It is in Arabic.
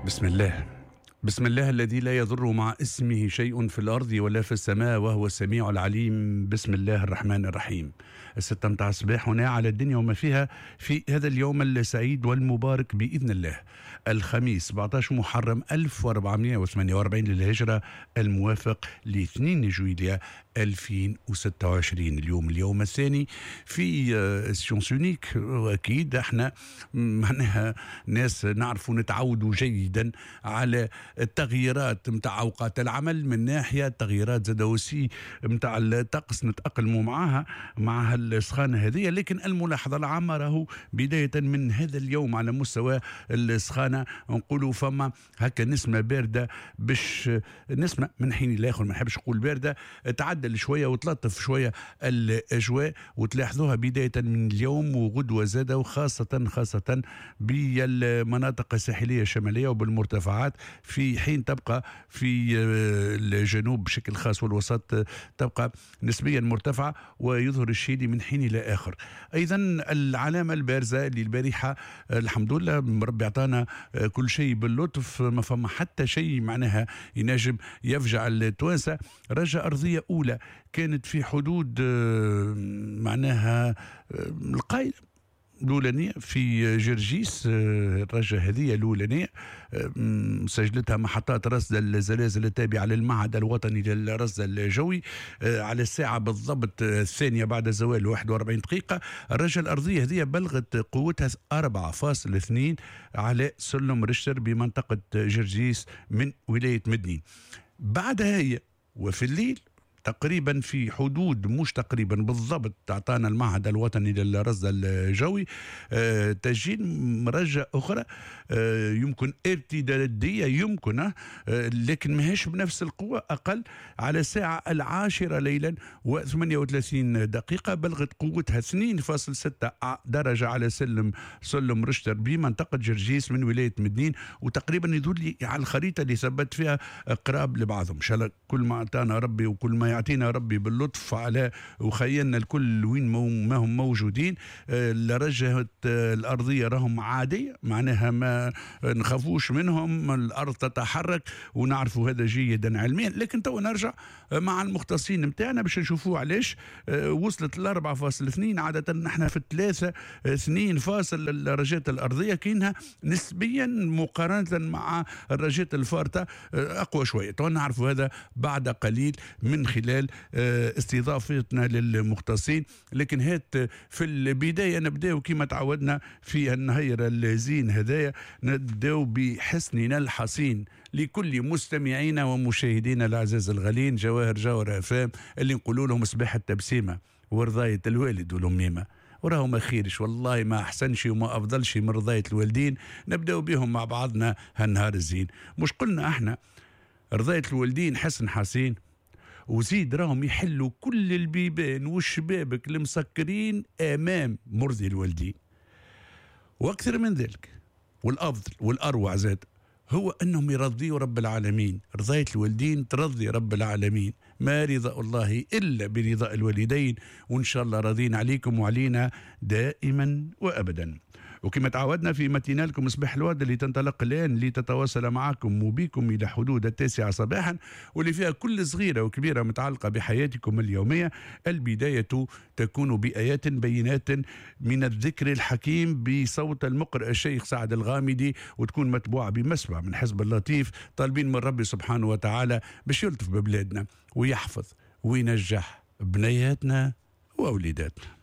بسم الله. بسم الله الذي لا يضر مع اسمه شيء في الأرض ولا في السماء وهو السميع العليم. بسم الله الرحمن الرحيم. الستة متاع الصباح هنا على الدنيا وما فيها في هذا اليوم السعيد والمبارك بإذن الله، الخميس 17 محرم 1448 للهجرة، الموافق ل 2 جويلية 2026. اليوم الثاني في سيونس يونيك، واكيد احنا معناها ناس نعرفوا نتعودوا جيدا على التغييرات متاع اوقات العمل، من ناحيه التغييرات زاد وسي متاع الطقس نتاقلموا معها مع السخانه هذه. لكن الملاحظه العامه راهو بدايه من هذا اليوم على مستوى السخانه نقولوا فما هكا نسمه بارده، باش نسمه من حين لاخر، ما نحبش نقول بارده، تعدل شويه وتلطف شويه الاجواء، وتلاحظوها بدايه من اليوم وغدوه زاده، وخاصه بالمناطق الساحليه الشماليه وبالمرتفعات، في حين تبقى في الجنوب بشكل خاص والوسط تبقى نسبيا مرتفعه ويظهر الشيلي من حين الى اخر. ايضا العلامه البارزه اللي البارحه الحمد لله ربي اعطانا كل شيء باللطف، ما فما حتى شيء معناها ينجم يفجع التوانسه. رجة ارضيه اولى كانت في حدود معناها القايله الأولانية في جرجيس، الرجة هذه الأولانية سجلتها محطات رصد الزلازل التابعة للمعهد الوطني للرصد الجوي على الساعة بالضبط الثانية بعد زوال 41 دقيقة. الرجة الأرضية هذه بلغت قوتها 4.2 على سلم رشتر بمنطقة جرجيس من ولاية مدنين. بعدها هي وفي الليل تقريبا في حدود، مش تقريبا بالضبط، تعطانا المعهد الوطني للرصد الجوي تسجيل مرجة أخرى يمكن ارتدادية، يمكن لكن ماهيش بنفس القوة، أقل، على الساعة 10 ليلا و38 دقيقة، بلغت قوتها 2.6 درجة على سلم رشتر بمنطقة جرجيس من ولاية مدنين. وتقريبا يدل لي على الخريطة اللي ثبت فيها قراب لبعضهم. إن شاء الله كل ما أعطانا ربي وكل ما يعطينا ربي باللطف على وخيلنا الكل وين ما هم موجودين. الرجة الأرضية راهم عادية، معناها ما نخافوش منهم، الأرض تتحرك ونعرفوا هذا جيدا علميا. لكن تو نرجع مع المختصين متاعنا باش نشوفوا علاش وصلت ل 4.2. عادة نحن في 3.2 الرجات الأرضية كأنها نسبيا مقارنة مع الرجات الفارطة أقوى شوية. تو نعرفوا هذا بعد قليل من خلال استضافتنا للمختصين. لكن هات في البداية نبدأ كما تعودنا في النهير الزين هدايا، نبدأ بحسننا الحسين لكل مستمعينا ومشاهدينا الأعزاء الغالين. جواهر فام اللي نقولوا لهم صباح التبسيمة ورضاية الوالد والأميمة، وراهو ما خيرش والله، ما أحسنش وما أفضلش من رضاية الوالدين. نبدأ بهم مع بعضنا هالنهار الزين. مش قلنا احنا رضاية الوالدين حسن حسين، وزيد راهم يحلوا كل البيبان والشبابك المسكرين امام مرضي الوالدين. واكثر من ذلك والافضل والاروع زاد هو انهم يرضيوا رب العالمين. رضاية الوالدين ترضي رب العالمين، ما رضا الله الا برضاء الوالدين. وان شاء الله راضين عليكم وعلينا دائما وابدا. وكما تعودنا في متينالكم مصباح الورد اللي تنطلق الآن لتتواصل معكم وبكم إلى حدود 9 صباحا، واللي فيها كل صغيرة وكبيرة متعلقة بحياتكم اليومية. البداية تكون بآيات بينات من الذكر الحكيم بصوت المقرئ الشيخ سعد الغامدي، وتكون متبوعة بمسمع من حزب اللطيف، طالبين من ربي سبحانه وتعالى باش يلطف ببلادنا ويحفظ وينجح بنياتنا وأوليداتنا.